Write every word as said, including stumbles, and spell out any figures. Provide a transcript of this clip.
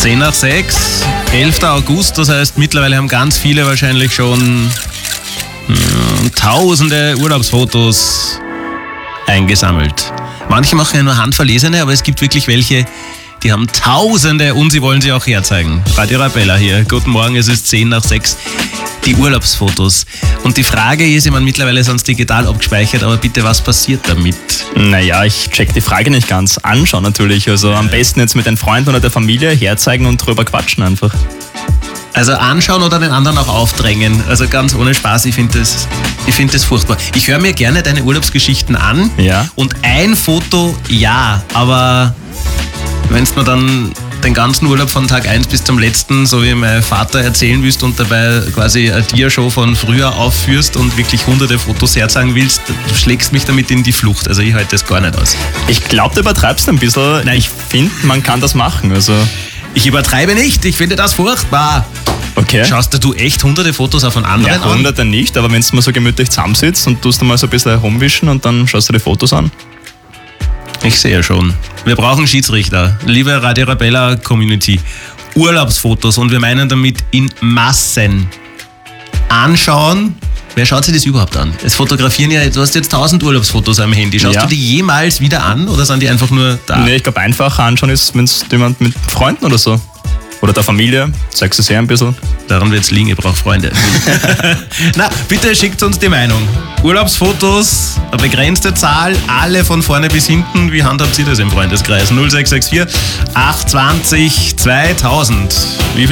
zehn nach sechs, elfter August, das heißt mittlerweile haben ganz viele wahrscheinlich schon mh, tausende Urlaubsfotos eingesammelt. Manche machen ja nur handverlesene, aber es gibt wirklich welche, die haben tausende und sie wollen sie auch herzeigen. Radio Arabella hier, guten Morgen, es ist zehn nach sechs. Die Urlaubsfotos. Und die Frage ist, ich meine, mittlerweile sind es digital abgespeichert, aber bitte, was passiert damit? Naja, ich check die Frage nicht ganz. Anschauen natürlich. Also ja. Am besten jetzt mit den Freunden oder der Familie herzeigen und drüber quatschen einfach. Also anschauen oder den anderen auch aufdrängen. Also ganz ohne Spaß, ich finde das, ich find das furchtbar. Ich höre mir gerne deine Urlaubsgeschichten an. Ja. Und ein Foto, ja, aber wenn es mir dann den ganzen Urlaub von Tag eins bis zum letzten, so wie mein Vater erzählen willst und dabei quasi eine Dia-Show von früher aufführst und wirklich hunderte Fotos herzeigen willst, du schlägst mich damit in die Flucht. Also ich halte das gar nicht aus. Ich glaube, du übertreibst ein bisschen. Nein, ich finde, man kann das machen. Also ich übertreibe nicht, ich finde das furchtbar. Okay. Schaust du echt hunderte Fotos auf einen anderen ja, an? hunderte nicht, aber wenn du mal so gemütlich zusammensitzt und tust du mal so ein bisschen herumwischen und dann schaust du die Fotos an. Ich sehe schon. Wir brauchen Schiedsrichter. Liebe Radio Arabella Community. Urlaubsfotos und wir meinen damit in Massen. Anschauen. Wer schaut sich das überhaupt an? Es fotografieren ja, du hast jetzt tausend Urlaubsfotos am Handy. Schaust ja. du die jemals wieder an oder sind die einfach nur da? Nee, ich glaube einfacher anschauen ist, wenn es jemand mit Freunden oder so. Oder der Familie, zeigst du sehr ein bisschen. Daran wird es liegen, ich brauche Freunde. Na, bitte schickt uns die Meinung. Urlaubsfotos, eine begrenzte Zahl, alle von vorne bis hinten. Wie handhabt ihr das im Freundeskreis? null sechs sechs vier acht zwei null zweitausend. Wie viel